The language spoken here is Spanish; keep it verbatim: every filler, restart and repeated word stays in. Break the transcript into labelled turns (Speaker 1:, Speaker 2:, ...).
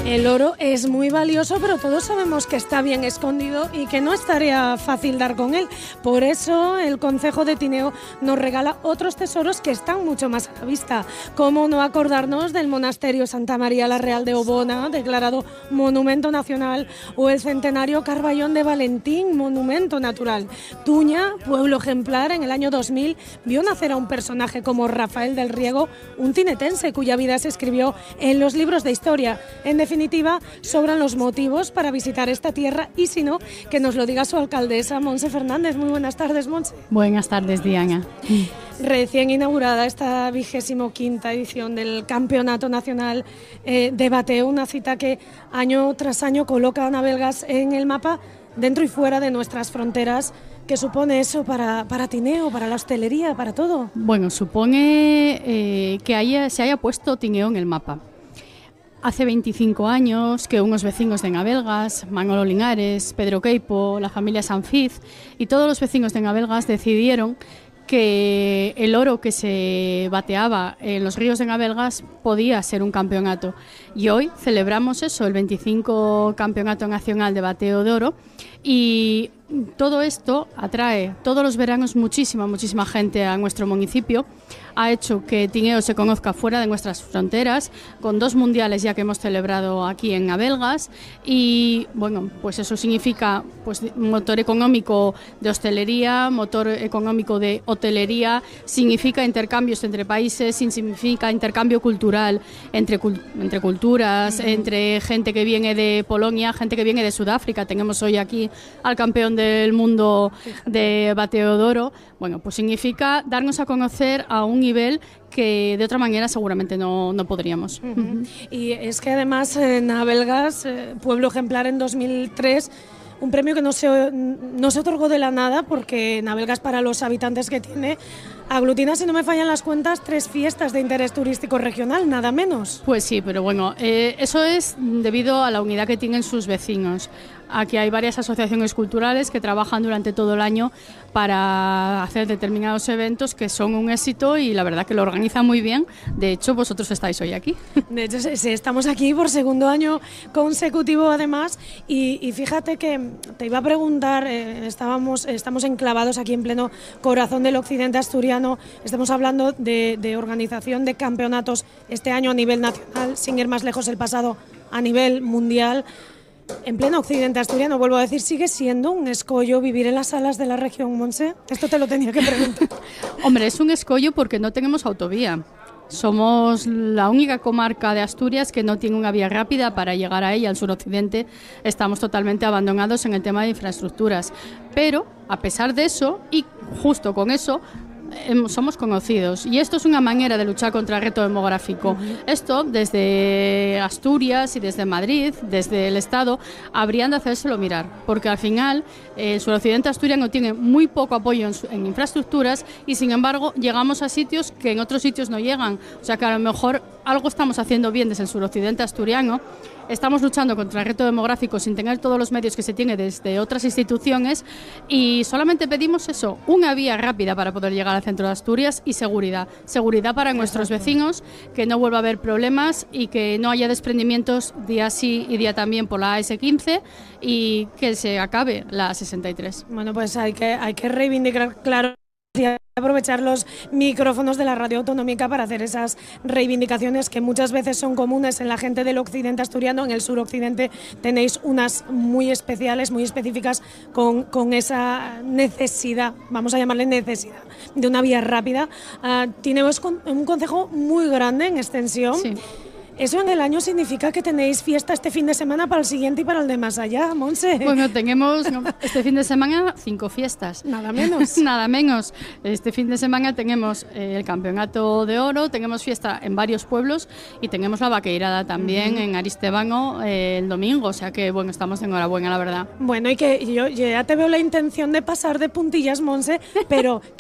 Speaker 1: El oro es muy valioso, pero todos sabemos que está bien escondido y que no es tarea fácil dar con él. Por eso el Concejo de Tineo nos regala otros tesoros que están mucho más a la vista. ¿Cómo no acordarnos del monasterio Santa María la Real de Obona, declarado Monumento Nacional, o el centenario Carballón de Valentín, Monumento Natural? Tuña, pueblo ejemplar, en el año dos mil vio nacer a un personaje como Rafael del Riego, un tinetense cuya vida se escribió en los libros de historia. En definitiva, sobran los motivos para visitar esta tierra y si no, que nos lo diga su alcaldesa, Montse Fernández. Muy buenas tardes, Montse.
Speaker 2: Buenas tardes, Diana.
Speaker 1: Recién inaugurada esta vigésimo quinta edición del Campeonato Nacional eh, de Bateo, una cita que año tras año coloca a Navelgas en el mapa dentro y fuera de nuestras fronteras. ¿Qué supone eso para, para Tineo, para la hostelería, para todo?
Speaker 2: Bueno, supone eh, que haya, se haya puesto Tineo en el mapa. Hace veinticinco años que unos vecinos de Navelgas, Manolo Linares, Pedro Queipo, la familia Sanfiz y todos los vecinos de Navelgas decidieron que el oro que se bateaba en los ríos de Navelgas podía ser un campeonato. Y hoy celebramos eso, el veinticinco Campeonato Nacional de Bateo de Oro, y todo esto atrae todos los veranos muchísima, muchísima gente a nuestro municipio. Ha hecho que Tineo se conozca fuera de nuestras fronteras, con dos mundiales ya que hemos celebrado aquí en Navelgas, y bueno, pues eso significa pues motor económico de hostelería, motor económico de hotelería, significa intercambios entre países, significa intercambio cultural entre, entre culturas, uh-huh. entre gente que viene de Polonia, gente que viene de Sudáfrica. Tenemos hoy aquí al campeón del mundo de bateo de oro. Bueno, pues significa darnos a conocer a un nivel que de otra manera seguramente no, no podríamos.
Speaker 1: Uh-huh. Uh-huh. Y es que además en Navelgas, eh, pueblo ejemplar en dos mil tres, un premio que no se, no se otorgó de la nada, porque Navelgas, para los habitantes que tiene, aglutina, si no me fallan las cuentas, tres fiestas de interés turístico regional, nada menos.
Speaker 2: Pues sí, pero bueno, eh, eso es debido a la unidad que tienen sus vecinos. Aquí hay varias asociaciones culturales que trabajan durante todo el año para hacer determinados eventos que son un éxito y la verdad que lo organizan muy bien. De hecho, vosotros estáis hoy aquí.
Speaker 1: De hecho, sí, estamos aquí por segundo año consecutivo además y, y fíjate que te iba a preguntar, eh, estábamos, estamos enclavados aquí en pleno corazón del occidente asturiano, estamos hablando de, de organización de campeonatos este año a nivel nacional, sin ir más lejos el pasado a nivel mundial. En pleno occidente asturiano, vuelvo a decir, ¿sigue siendo un escollo vivir en las salas de la región, Montse? Esto te lo tenía que preguntar.
Speaker 2: Hombre, es un escollo porque no tenemos autovía. Somos la única comarca de Asturias que no tiene una vía rápida para llegar a ella. Al suroccidente estamos totalmente abandonados en el tema de infraestructuras. Pero, a pesar de eso, y justo con eso, somos conocidos y esto es una manera de luchar contra el reto demográfico. Uh-huh. Esto desde Asturias y desde Madrid, desde el Estado, habrían de hacérselo mirar, porque al final eh, el suroccidente asturiano tiene muy poco apoyo en, su, en infraestructuras y sin embargo llegamos a sitios que en otros sitios no llegan, o sea que a lo mejor algo estamos haciendo bien desde el suroccidente asturiano. Estamos luchando contra el reto demográfico sin tener todos los medios que se tiene desde otras instituciones y solamente pedimos eso, una vía rápida para poder llegar al centro de Asturias y seguridad. Seguridad para nuestros vecinos, que no vuelva a haber problemas y que no haya desprendimientos día sí y día también por la A ese quince y que se acabe la A sesenta y tres.
Speaker 1: Bueno, pues hay que, hay que reivindicar, claro, aprovechar los micrófonos de la radio autonómica para hacer esas reivindicaciones que muchas veces son comunes en la gente del occidente asturiano. En el suroccidente tenéis unas muy especiales, muy específicas con, con esa necesidad, vamos a llamarle necesidad, de una vía rápida. Uh, Tineo es con, un concejo muy grande en extensión.
Speaker 2: Sí.
Speaker 1: ¿Eso en el año significa que tenéis fiesta este fin de semana para el siguiente y para el de más allá, Montse?
Speaker 2: Bueno, tenemos no, este fin de semana cinco fiestas.
Speaker 1: Nada menos.
Speaker 2: Nada menos. Este fin de semana tenemos eh, el Campeonato de Oro, tenemos fiesta en varios pueblos y tenemos la vaqueirada también uh-huh. en Aristebano eh, el domingo. O sea que, bueno, estamos de enhorabuena, la verdad.
Speaker 1: Bueno, y que yo, yo ya te veo la intención de pasar de puntillas, Montse, pero...